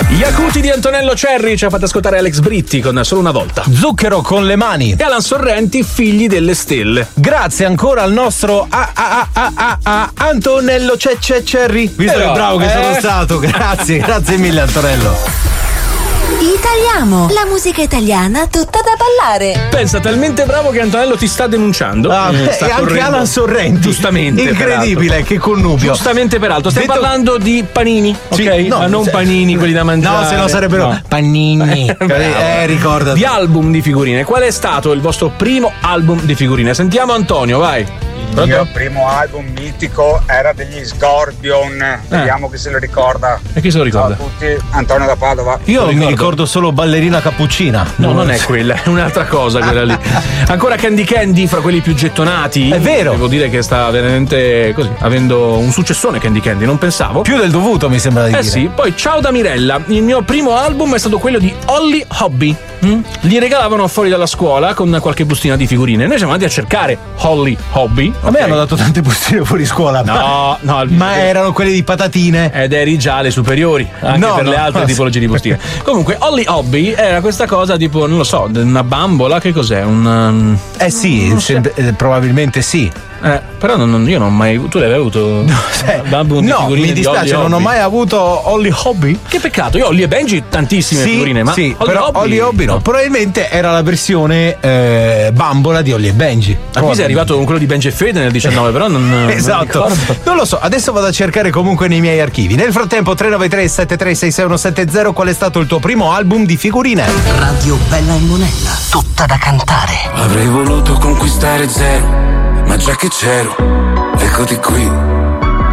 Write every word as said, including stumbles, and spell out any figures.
Gli acuti di Antonello Cerri ci ha fatto ascoltare Alex Britti con Solo una volta. Zucchero con le mani. E Alan Sorrenti, Figli delle stelle. Grazie ancora al nostro a, a, a, a, a, Antonello Cecce Cerri. Visto Però, che bravo che eh? sono stato. Grazie, grazie mille Antonello. Italiamo, la musica italiana tutta da ballare. Pensa, talmente bravo che Antonello ti sta denunciando. Ah, Eh, sta e anche correndo. Alan Sorrenti. Giustamente. Incredibile, peraltro. che connubio. Giustamente, peraltro. Stiamo Detto- parlando di panini, Sì, ok? no, Ma non se- panini, quelli da mangiare. No, se no sarebbero No. panini. Bravo. eh, ricordati. Di album di figurine. Qual è stato il vostro primo album di figurine? Sentiamo Antonio, vai. Il mio primo album mitico era degli Scorpion, vediamo chi se lo ricorda. E chi se lo ricorda? Ciao a tutti, Antonio da Padova. Io mi ricordo solo ballerina cappuccina. No, non è quella, è un'altra cosa quella lì. Ancora Candy Candy, fra quelli più gettonati. È vero. Devo dire che sta veramente così, avendo un successone Candy Candy, non pensavo. Più del dovuto, mi sembra di Eh dire. sì, poi ciao da Mirella. Il mio primo album è stato quello di Holly Hobby. Mm? Li regalavano fuori dalla scuola con qualche bustina di figurine. Noi siamo andati a cercare Holly Hobby. A me hanno dato tante bustine fuori scuola. No, no, ma erano quelle di patatine. Ed eri già alle superiori, anche No, per no, le altre no, tipologie di bustine. Comunque, Holly Hobby era questa cosa tipo, non lo so, una bambola, che cos'è? Un. um, Eh sì, se- eh, probabilmente sì. Eh, però non, non- io non ho mai. Tu l'hai avuto? Album di No, figurine mi di dispiace, Holly non ho Hobby? mai avuto Holly Hobby. Che peccato, io ho Holly e Benji tantissime Sì, figurine, ma sì, Holly però Hobby, Holly Hobby no. Probabilmente era la versione eh, bambola di Holly e Benji. Ah, qui sei arrivato con quello di Benji e Fede nel diciannove, però non. non Esatto, ricordo. non lo so, adesso vado a cercare comunque nei miei archivi. Nel frattempo tre nove tre sette tre sei sei uno sette zero, qual è stato il tuo primo album di figurine? Radio Bella e Monella, tutta da cantare. Avrei voluto conquistare zero, ma già che c'ero, eccoti qui.